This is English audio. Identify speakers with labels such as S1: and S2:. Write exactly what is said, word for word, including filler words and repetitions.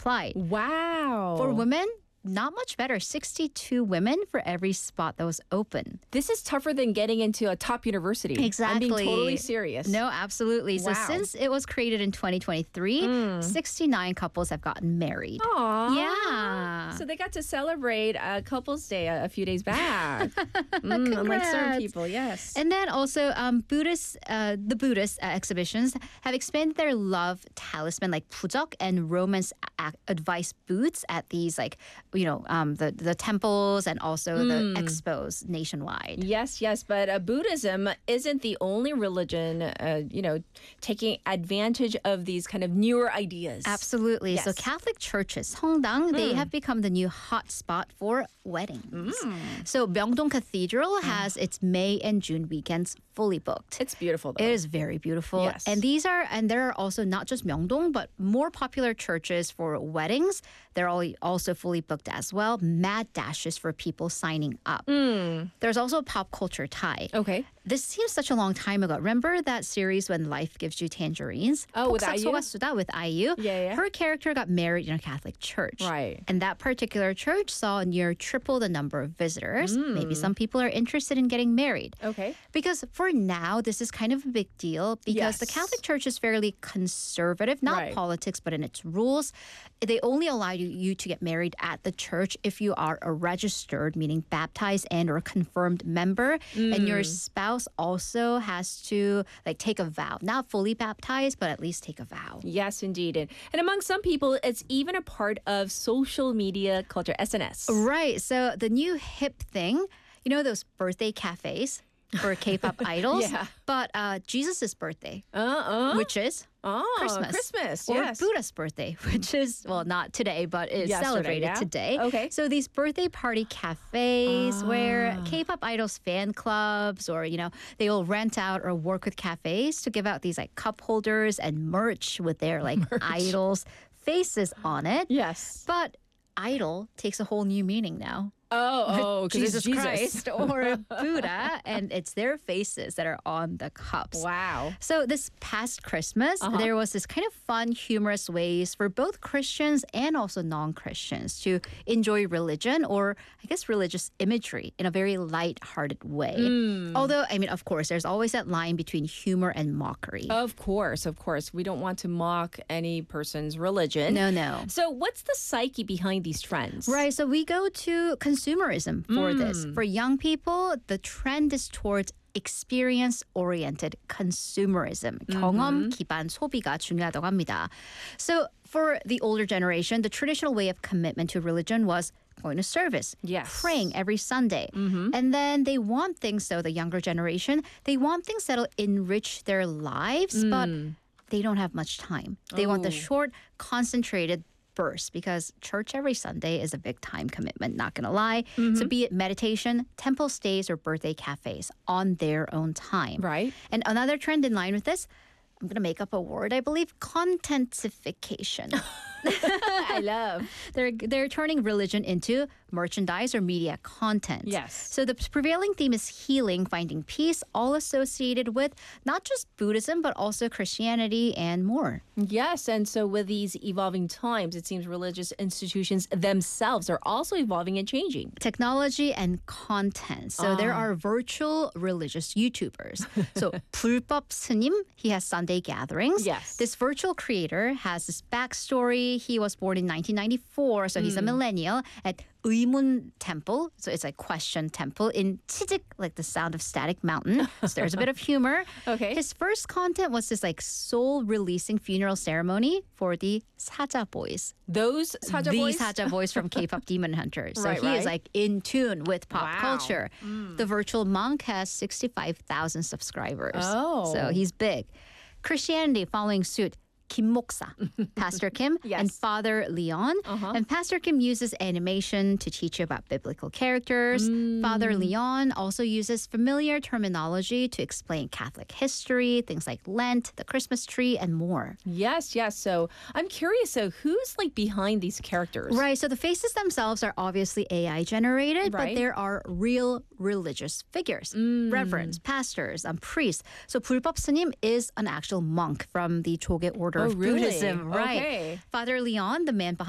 S1: applied.
S2: Wow.
S1: For women, not much better. sixty-two women for every spot that was open.
S2: This is tougher than getting into a top university.
S1: Exactly.
S2: I'm being totally serious.
S1: No, absolutely. So
S2: Wow.
S1: since it was created in twenty twenty-three,
S2: Mm.
S1: sixty-nine couples have gotten married.
S2: Aww.
S1: Yeah.
S2: So they got to celebrate uh, Couples Day a, a few days back. mm, unlike certain
S1: Congrats.
S2: people, yes.
S1: And then also, um, Buddhist, uh, the Buddhist uh, exhibitions have expanded their love talisman like pujok and romance a- advice booths at these, like, you know, um, the the temples and also the expos nationwide.
S2: Yes, yes, but uh, Buddhism isn't the only religion, uh, you know, taking advantage of these kind of newer ideas.
S1: Absolutely. So
S2: Yes.
S1: Catholic churches, 성당, they have become the new hot spot for weddings. So Myeongdong Cathedral has its May and June weekends fully booked.
S2: It's beautiful, though.
S1: It is very beautiful.
S2: Yes.
S1: And these are, and there are also not just Myeongdong, but more popular churches for weddings. They're all also fully booked as well. Mad dashes for people signing up. There's also pop culture tie.
S2: Okay.
S1: This seems such a long time ago. Remember that series when life gives you tangerines?
S2: Oh, with
S1: 폭삭
S2: I U?
S1: 속았수다 with I U.
S2: Yeah, yeah.
S1: Her character got married in a Catholic church.
S2: Right.
S1: And that particular church saw near triple the number of visitors.
S2: Mm.
S1: Maybe some people are interested in getting married.
S2: Okay.
S1: Because for now, this is kind of a big deal because the
S2: Yes.
S1: Catholic Church is fairly conservative, not
S2: Right.
S1: politics, but in its rules. They only allow you, you to get married at the church if you are a registered, meaning baptized and or confirmed member. And your spouse also has to like take a vow, not fully baptized, but at least take a vow.
S2: Yes, indeed. And, and among some people, it's even a part of social media culture, S N S.
S1: Right. So the new hip thing, you know, those birthday cafes for K-pop idols,
S2: Yeah.
S1: but uh, Jesus' birthday,
S2: Uh-uh.
S1: which is
S2: oh,
S1: Christmas.
S2: Christmas,
S1: Or
S2: yes.
S1: Buddha's birthday, which is, well, not today, but is
S2: Yesterday,
S1: celebrated
S2: yeah?
S1: today.
S2: Okay.
S1: So these birthday party cafes where
S2: Ah.
S1: K-pop idols fan clubs or, you know, they will rent out or work with cafes to give out these like cup holders and merch with their like idols' faces on it.
S2: Yes.
S1: But idol takes a whole new meaning now.
S2: Oh, oh, 'cause
S1: Jesus,
S2: it's Jesus
S1: Christ or Buddha, and it's their faces that are on the cups.
S2: Wow.
S1: So this past Christmas,
S2: Uh-huh.
S1: there was this kind of fun, humorous ways for both Christians and also non-Christians to enjoy religion or I guess religious imagery in a very light-hearted way.
S2: Hmm.
S1: Although, I mean, of course, there's always that line between humor and mockery.
S2: Of course, of course. We don't want to mock any person's religion.
S1: no, no.
S2: So what's the psyche behind these trends?
S1: Right, so we go to consumerism for this.
S2: Mm.
S1: For young people, the trend is towards experience-oriented consumerism.
S2: Mm-hmm.
S1: 경험 기반 소비가 중요하다고 합니다. So for the older generation, the traditional way of commitment to religion was going to service,
S2: Yes.
S1: praying every Sunday. And then they want things, though, the younger generation, they want things that'll enrich their lives, but they don't have much time. They want the
S2: Oh.
S1: short, concentrated burst because church every Sunday is a big time commitment, not gonna lie. So be it meditation, temple stays, or birthday cafes on their own time.
S2: Right.
S1: And another trend in line with this, I'm gonna make up a word, I believe, contentification.
S2: I love.
S1: They're they're turning religion into merchandise or media content.
S2: Yes.
S1: So the prevailing theme is healing, finding peace, all associated with not just Buddhism but also Christianity and more.
S2: Yes, and so with these evolving times, it seems religious institutions themselves are also evolving and changing.
S1: Technology and content. So there are virtual religious YouTubers. So 불법 스님, he has Sunday gatherings.
S2: Yes.
S1: This virtual creator has this backstory. He was born in nineteen ninety-four, so he's a millennial at 의문 Temple. So it's a question temple in Chizik, like the sound of Static Mountain. So there's a bit of humor.
S2: Okay.
S1: His first content was this like soul releasing funeral ceremony for the Saja boys.
S2: Those Saja
S1: the
S2: boys?
S1: Saja boys from K-pop Demon Hunters. So
S2: Right,
S1: he is
S2: right.
S1: like in tune with pop
S2: Wow.
S1: culture. The virtual monk has sixty-five thousand subscribers.
S2: Oh.
S1: So he's big. Christianity following suit. Kim Moksa, Pastor Kim,
S2: Yes.
S1: and Father Leon.
S2: Uh-huh.
S1: And Pastor Kim uses animation to teach you about biblical characters.
S2: Mm.
S1: Father Leon also uses familiar terminology to explain Catholic history, things like Lent, the Christmas tree, and more.
S2: Yes, yes. So I'm curious, so who's like behind these characters?
S1: Right, so the faces themselves are obviously A I generated,
S2: Right.
S1: but there are real religious figures,
S2: Mm.
S1: reverends, pastors, um, priests. So 불법 스님 is an actual monk from the Choge order
S2: Oh,
S1: of
S2: really?
S1: Buddhism, right?
S2: Okay.
S1: Father Leon, the man behind